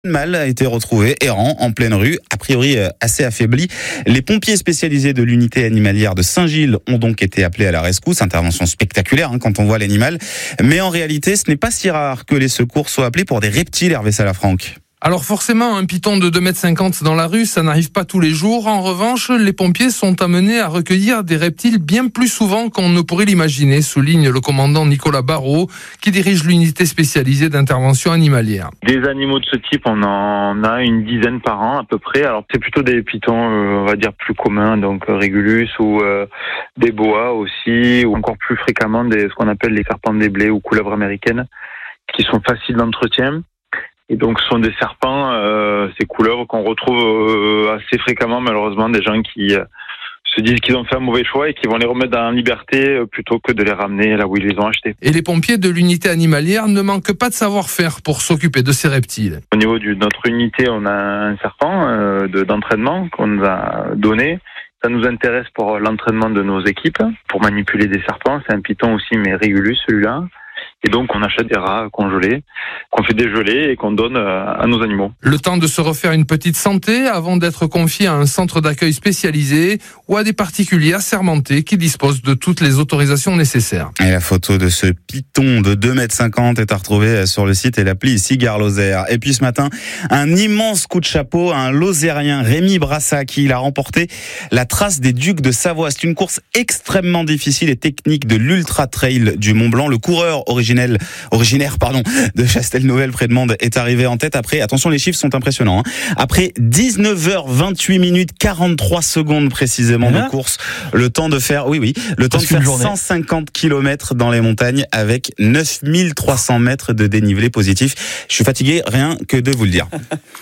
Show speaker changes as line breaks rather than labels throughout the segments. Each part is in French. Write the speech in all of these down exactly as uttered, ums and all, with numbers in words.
Un mâle a été retrouvé errant en pleine rue, a priori assez affaibli. Les pompiers spécialisés de l'unité animalière de Saint-Gilles ont donc été appelés à la rescousse. Intervention spectaculaire hein, quand on voit l'animal. Mais en réalité, ce n'est pas si rare que les secours soient appelés pour des reptiles, Hervé Salafranc.
Alors forcément, un python de deux mètres cinquante dans la rue, ça n'arrive pas tous les jours. En revanche, les pompiers sont amenés à recueillir des reptiles bien plus souvent qu'on ne pourrait l'imaginer, souligne le commandant Nicolas Barrault, qui dirige l'unité spécialisée d'intervention animalière.
Des animaux de ce type, on en a une dizaine par an à peu près. Alors c'est plutôt des pythons, euh, on va dire, plus communs, donc euh, Régulus ou euh, des boas aussi, ou encore plus fréquemment des, ce qu'on appelle les serpents des blés ou couleuvres américaines, qui sont faciles d'entretien. Et donc, ce sont des serpents, euh, ces couleuvres qu'on retrouve euh, assez fréquemment, malheureusement, des gens qui euh, se disent qu'ils ont fait un mauvais choix et qui vont les remettre en liberté euh, plutôt que de les ramener là où ils les ont achetés.
Et les pompiers de l'unité animalière ne manquent pas de savoir-faire pour s'occuper de ces reptiles.
Au niveau de notre unité, on a un serpent euh, de, d'entraînement qu'on nous a donné. Ça nous intéresse pour l'entraînement de nos équipes, pour manipuler des serpents. C'est un python aussi, mais Régulus, celui-là. Et donc, on achète des rats congelés, qu'on fait dégeler et qu'on donne à nos animaux.
Le temps de se refaire une petite santé avant d'être confié à un centre d'accueil spécialisé ou à des particuliers assermentés qui disposent de toutes les autorisations nécessaires.
Et la photo de ce python de deux mètres cinquante est à retrouver sur le site et l'appli ici, Gare Lozère. Et puis ce matin, un immense coup de chapeau à un Lozérien, Rémi Brassac, qui a remporté la trace des Ducs de Savoie. C'est une course extrêmement difficile et technique de l'Ultra Trail du Mont Blanc. Le coureur originel originaire pardon, de Chastel-Novel près de Mende est arrivé en tête après, attention les chiffres sont impressionnants, hein, après dix-neuf heures vingt-huit minutes quarante-trois secondes précisément de course, le temps de faire, oui oui, le temps de faire cent cinquante kilomètres dans les montagnes avec neuf mille trois cents mètres de dénivelé positif. Je suis fatigué rien que de vous le dire.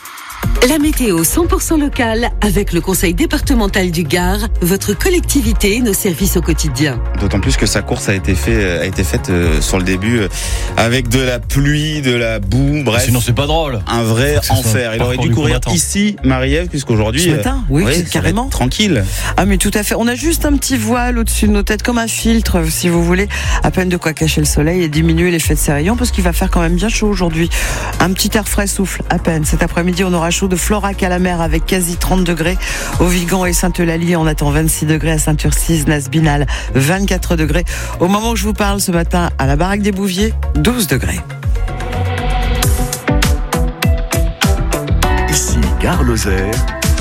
La météo cent pour cent locale avec le conseil départemental du Gard, votre collectivité et nos services au quotidien.
D'autant plus que sa course a été, fait, a été faite euh, sur le début euh, avec de la pluie, de la boue, bref.
Sinon c'est pas drôle.
Un vrai enfer. Il aurait dû courir ici, Marie-Ève, puisqu'aujourd'hui...
Ce matin, oui, oui carrément.
Tranquille.
Ah mais tout à fait. On a juste un petit voile au-dessus de nos têtes, comme un filtre, si vous voulez. À peine de quoi cacher le soleil et diminuer l'effet de ses rayons, parce qu'il va faire quand même bien chaud aujourd'hui. Un petit air frais souffle à peine. Cet après-midi, on aura chaud de Florac à la mer avec quasi trente degrés. Au Vigan et Sainte-Eulalie, on attend vingt-six degrés. À Saint-Urcise, Nasbinal, vingt-quatre degrés. Au moment où je vous parle ce matin, à la Baraque des Bouviers, douze degrés.
Ici, Gare Lozère.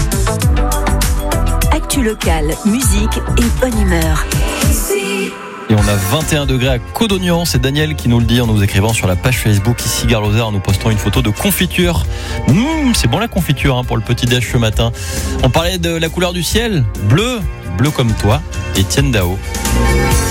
Actu locale, musique et bonne humeur.
Et on a vingt et un degrés à Codognan. C'est Daniel qui nous le dit en nous écrivant sur la page Facebook ici Gare Lozère, en nous postant une photo de confiture. Mmh, c'est bon la confiture hein, pour le petit déj ce matin. On parlait de la couleur du ciel, bleu, bleu comme toi, Étienne Dao.